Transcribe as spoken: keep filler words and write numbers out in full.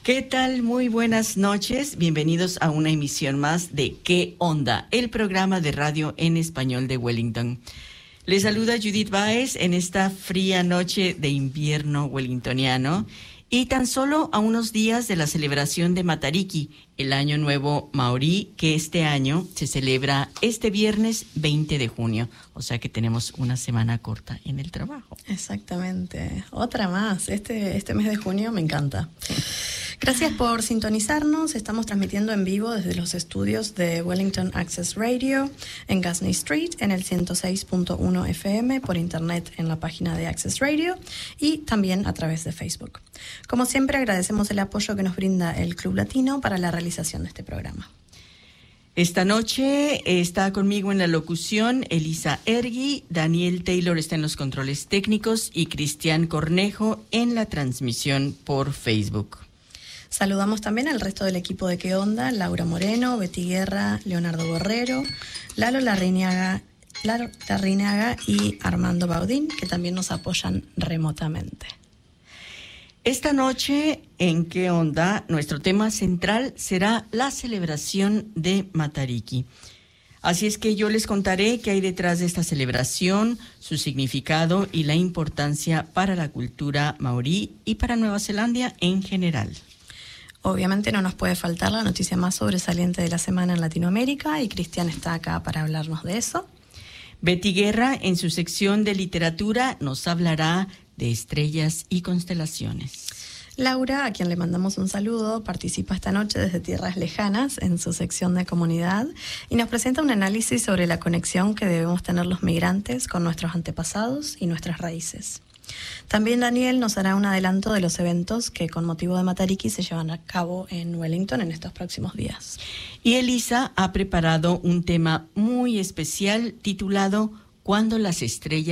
¿Qué tal? Muy buenas noches. Bienvenidos a una emisión más de ¿Qué onda? El programa de radio en español de Wellington. Les saluda Judith Báez en esta fría noche de invierno wellingtoniano y tan solo a unos días de la celebración de Matariki, el Año Nuevo Maorí, que este año se celebra este viernes veinte de junio. O sea que tenemos una semana corta en el trabajo. Exactamente. Otra más. Este, este mes de junio me encanta. Gracias por sintonizarnos. Estamos transmitiendo en vivo desde los estudios de Wellington Access Radio en Gasney Street en el ciento seis punto uno F M, por internet en la página de Access Radio y también a través de Facebook. Como siempre, agradecemos el apoyo que nos brinda el Club Latino para la realización de este programa. Esta noche está conmigo en la locución Elisa Ergui, Daniel Taylor está en los controles técnicos y Cristian Cornejo en la transmisión por Facebook. Saludamos también al resto del equipo de ¿Qué onda? Laura Moreno, Betty Guerra, Leonardo Borrero, Lalo Larrinaga, Lalo Larrinaga y Armando Baudín, que también nos apoyan remotamente. Esta noche en ¿Qué onda? Nuestro tema central será la celebración de Matariki. Así es que yo les contaré qué hay detrás de esta celebración, su significado y la importancia para la cultura maorí y para Nueva Zelanda en general. Obviamente no nos puede faltar la noticia más sobresaliente de la semana en Latinoamérica y Cristian está acá para hablarnos de eso. Betty Guerra, en su sección de literatura, nos hablará de estrellas y constelaciones. Laura, a quien le mandamos un saludo, participa esta noche desde tierras lejanas en su sección de comunidad y nos presenta un análisis sobre la conexión que debemos tener los migrantes con nuestros antepasados y nuestras raíces. También Daniel nos hará un adelanto de los eventos que con motivo de Matariki se llevan a cabo en Wellington en estos próximos días. Y Elisa ha preparado un tema muy especial titulado ¿Cuándo las estrellas